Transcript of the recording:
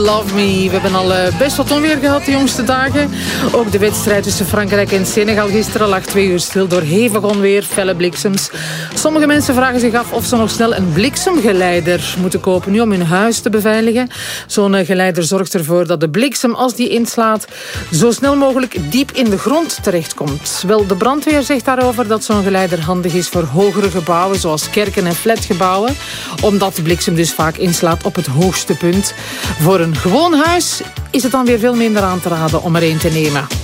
Love Me. We hebben al best wat onweer gehad de jongste dagen. Ook de wedstrijd tussen Frankrijk en Senegal gisteren lag 2 uur stil door hevig onweer, felle bliksems. Sommige mensen vragen zich af of ze nog snel een bliksemgeleider moeten kopen nu om hun huis te beveiligen. Zo'n geleider zorgt ervoor dat de bliksem, als die inslaat, zo snel mogelijk diep in de grond terechtkomt. Wel, de brandweer zegt daarover dat zo'n geleider handig is voor hogere gebouwen, zoals kerken en flatgebouwen, omdat de bliksem dus vaak inslaat op het hoogste punt. Voor een gewoon huis is het dan weer veel minder aan te raden om er een te nemen.